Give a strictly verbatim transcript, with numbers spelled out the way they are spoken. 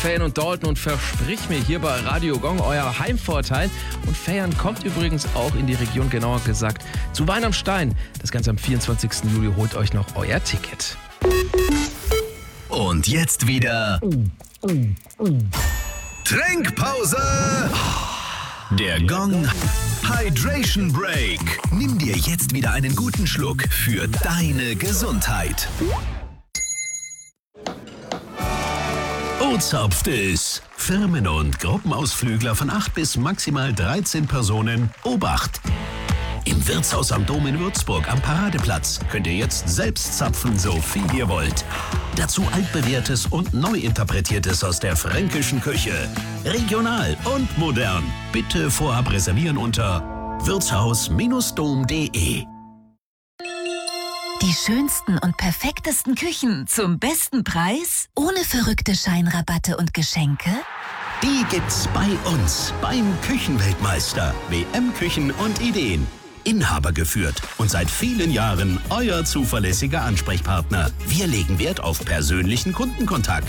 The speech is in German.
Feiern und Dalton und versprich mir hier bei Radio Gong euer Heimvorteil. Und Feiern kommt übrigens auch in die Region, genauer gesagt zu Wein am Stein. Das Ganze am vierundzwanzigsten Juli. Holt euch noch euer Ticket. Und jetzt wieder Trinkpause. Der Gong Hydration Break. Nimm dir jetzt wieder einen guten Schluck für deine Gesundheit. Ozapft es. Firmen- und Gruppenausflügler von acht bis maximal dreizehn Personen. Obacht! Im Wirtshaus am Dom in Würzburg am Paradeplatz könnt ihr jetzt selbst zapfen, so viel ihr wollt. Dazu altbewährtes und neu interpretiertes aus der fränkischen Küche. Regional und modern. Bitte vorab reservieren unter wirtshaus Bindestrich dom punkt de. Die schönsten und perfektesten Küchen zum besten Preis? Ohne verrückte Scheinrabatte und Geschenke? Die gibt's bei uns, beim Küchenweltmeister. W M-Küchen und Ideen. Inhaber geführt und seit vielen Jahren euer zuverlässiger Ansprechpartner. Wir legen Wert auf persönlichen Kundenkontakt.